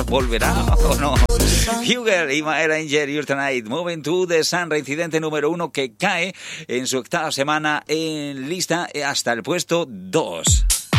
¿Volverá o no? Huger y My Ranger, Your Tonight, Moving to the Sun, reincidente número 1 que cae en su octava semana en lista hasta el puesto 2.